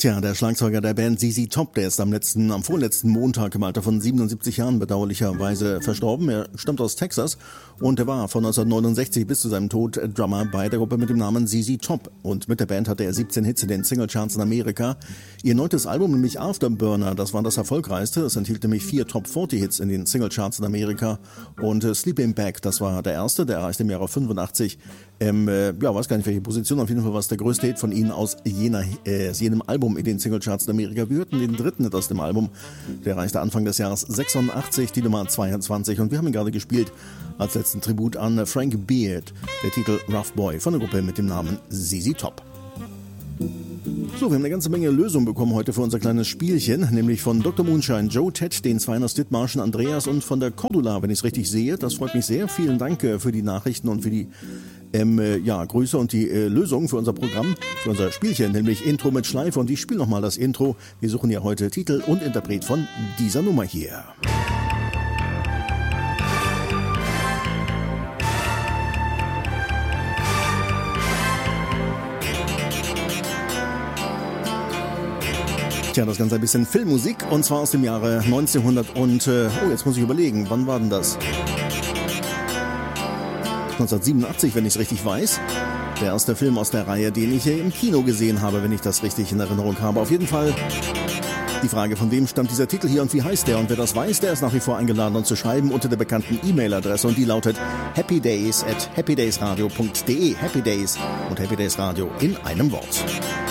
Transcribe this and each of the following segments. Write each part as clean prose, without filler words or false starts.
Tja, der Schlagzeuger der Band ZZ Top, der ist am vorletzten Montag im Alter von 77 Jahren bedauerlicherweise verstorben. Er stammt aus Texas und er war von 1969 bis zu seinem Tod Drummer bei der Gruppe mit dem Namen ZZ Top. Und mit der Band hatte er 17 Hits in den Singlecharts in Amerika. Ihr neues Album, nämlich Afterburner, das war das erfolgreichste. Es enthielt nämlich 4 Top-40 Hits in den Singlecharts in Amerika. Und Sleeping Bag, das war der erste, der erreichte im Jahre 85. Weiß gar nicht welche Position, auf jeden Fall war es der größte Hit von ihnen aus jenem Album in den Singlecharts in Amerika. Wir hörten den dritten Hit aus dem Album, der erreichte Anfang des Jahres 86, die Nummer 22 und wir haben ihn gerade gespielt als letzten Tribut an Frank Beard, der Titel Rough Boy von der Gruppe mit dem Namen ZZ Top. So, wir haben eine ganze Menge Lösungen bekommen heute für unser kleines Spielchen, nämlich von Dr. Moonshine, Joe, Ted, den Zweiner, Dithmarschen, Andreas und von der Cordula, wenn ich es richtig sehe. Das freut mich sehr. Vielen Dank für die Nachrichten und für die Grüße und die Lösungen für unser Programm, für unser Spielchen, nämlich Intro mit Schleife. Und ich spiele nochmal das Intro. Wir suchen ja heute Titel und Interpret von dieser Nummer hier. Tja, das Ganze ein bisschen Filmmusik und zwar aus dem Jahre 1900 und, jetzt muss ich überlegen, wann war denn das? 1987, wenn ich es richtig weiß. Der erste Film aus der Reihe, den ich hier im Kino gesehen habe, wenn ich das richtig in Erinnerung habe. Auf jeden Fall die Frage, von wem stammt dieser Titel hier und wie heißt der? Und wer das weiß, der ist nach wie vor eingeladen, uns zu schreiben unter der bekannten E-Mail-Adresse und die lautet happydays@happydaysradio.de. Happy Days und Happy Days Radio in einem Wort.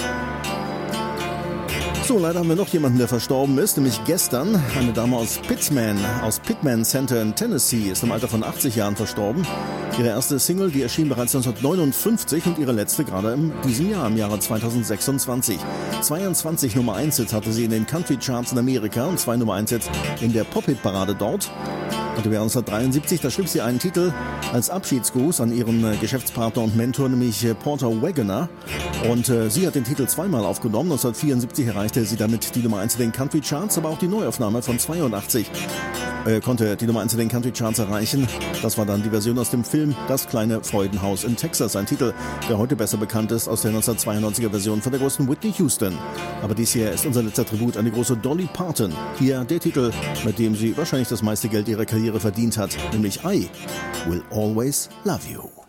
So, leider haben wir noch jemanden, der verstorben ist, nämlich gestern. Eine Dame aus Pittman Center in Tennessee, ist im Alter von 80 Jahren verstorben. Ihre erste Single, die erschien bereits 1959 und ihre letzte gerade in diesem Jahr, im Jahre 2026. 22 Nummer 1 Hits hatte sie in den Country Charts in Amerika und 2 Nummer 1 Hits in der Pop-Hit-Parade dort. Und im Jahr 1973, da schrieb sie einen Titel als Abschiedsgruß an ihren Geschäftspartner und Mentor, nämlich Porter Wagoner. Und sie hat den Titel zweimal aufgenommen. 1974 erreichte sie damit die Nummer 1 in den Country Charts, aber auch die Neuaufnahme von 82 konnte die Nummer 1 in den Country Charts erreichen. Das war dann die Version aus dem Film Das kleine Freudenhaus in Texas. Ein Titel, der heute besser bekannt ist aus der 1992er Version von der großen Whitney Houston. Aber dies hier ist unser letzter Tribut an die große Dolly Parton. Hier der Titel, mit dem sie wahrscheinlich das meiste Geld ihrer Karriere verdient hat, nämlich I Will Always Love You.